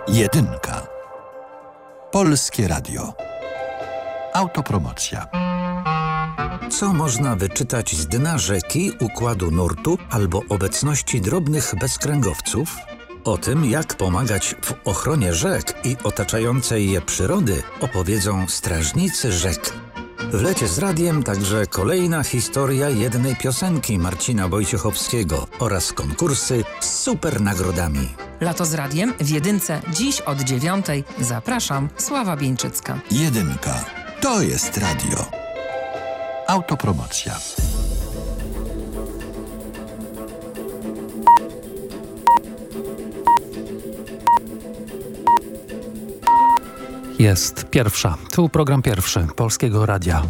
Jedynka. Polskie Radio. Autopromocja. Co można wyczytać z dna rzeki, układu nurtu albo obecności drobnych bezkręgowców? O tym, jak pomagać w ochronie rzek i otaczającej je przyrody, opowiedzą strażnicy rzek. W Lecie z Radiem także kolejna historia jednej piosenki Marcina Wojciechowskiego oraz konkursy z super nagrodami. Lato z Radiem w Jedynce dziś od 9:00. Zapraszam, Sława Bieńczycka. Jedynka. To jest radio. Autopromocja. Jest pierwsza. Tu program pierwszy Polskiego Radia.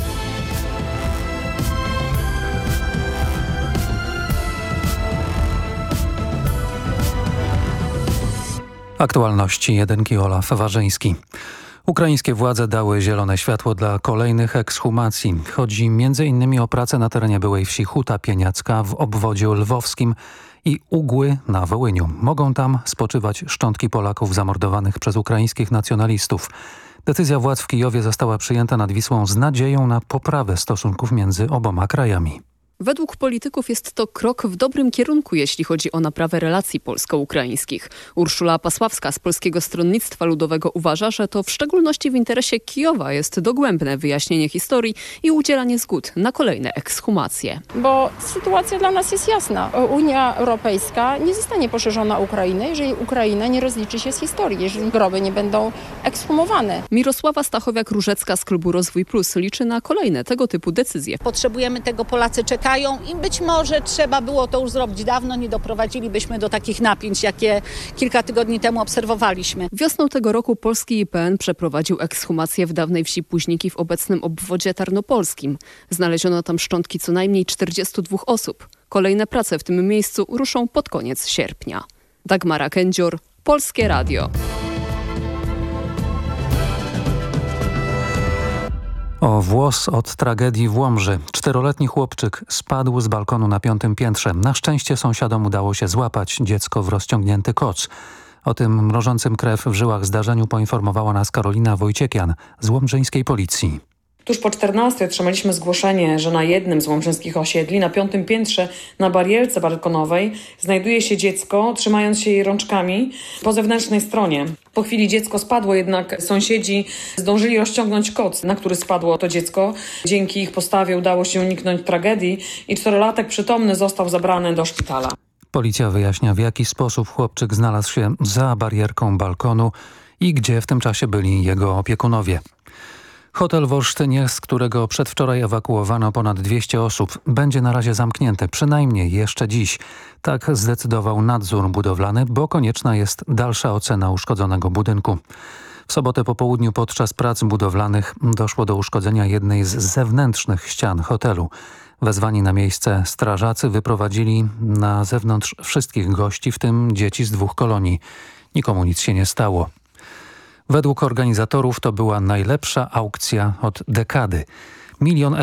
Aktualności jedynki Olaf Warzyński. Ukraińskie władze dały zielone światło dla kolejnych ekshumacji. Chodzi m.in. o pracę na terenie byłej wsi Huta Pieniacka w obwodzie lwowskim i Ugły na Wołyniu. Mogą tam spoczywać szczątki Polaków zamordowanych przez ukraińskich nacjonalistów. Decyzja władz w Kijowie została przyjęta nad Wisłą z nadzieją na poprawę stosunków między oboma krajami. Według polityków jest to krok w dobrym kierunku, jeśli chodzi o naprawę relacji polsko-ukraińskich. Urszula Pasławska z Polskiego Stronnictwa Ludowego uważa, że to w szczególności w interesie Kijowa jest dogłębne wyjaśnienie historii i udzielanie zgód na kolejne ekshumacje. Bo sytuacja dla nas jest jasna. Unia Europejska nie zostanie poszerzona Ukrainy, jeżeli Ukraina nie rozliczy się z historii, jeżeli groby nie będą ekshumowane. Mirosława Stachowiak-Różecka z klubu Rozwój Plus liczy na kolejne tego typu decyzje. Potrzebujemy tego, Polacy czekają i być może trzeba było to już zrobić dawno, nie doprowadzilibyśmy do takich napięć, jakie kilka tygodni temu obserwowaliśmy. Wiosną tego roku polski IPN przeprowadził ekshumację w dawnej wsi Późniki w obecnym obwodzie tarnopolskim. Znaleziono tam szczątki co najmniej 42 osób. Kolejne prace w tym miejscu ruszą pod koniec sierpnia. Dagmara Kędzior, Polskie Radio. O włos od tragedii w Łomży. 4-letni chłopczyk spadł z balkonu na 5. piętrze. Na szczęście sąsiadom udało się złapać dziecko w rozciągnięty koc. O tym mrożącym krew w żyłach zdarzeniu poinformowała nas Karolina Wojciekian z łomżyńskiej policji. Tuż po 14 otrzymaliśmy zgłoszenie, że na jednym z łomżyńskich osiedli, na 5. piętrze, na barierce balkonowej, znajduje się dziecko, trzymając się jej rączkami po zewnętrznej stronie. Po chwili dziecko spadło, jednak sąsiedzi zdążyli rozciągnąć koc, na który spadło to dziecko. Dzięki ich postawie udało się uniknąć tragedii i 4-latek przytomny został zabrany do szpitala. Policja wyjaśnia, w jaki sposób chłopczyk znalazł się za barierką balkonu i gdzie w tym czasie byli jego opiekunowie. Hotel w Olsztynie, z którego przedwczoraj ewakuowano ponad 200 osób, będzie na razie zamknięty, przynajmniej jeszcze dziś. Tak zdecydował nadzór budowlany, bo konieczna jest dalsza ocena uszkodzonego budynku. W sobotę po południu podczas prac budowlanych doszło do uszkodzenia jednej z zewnętrznych ścian hotelu. Wezwani na miejsce strażacy wyprowadzili na zewnątrz wszystkich gości, w tym dzieci z 2 kolonii. Nikomu nic się nie stało. Według organizatorów to była najlepsza aukcja od dekady. 1 000 000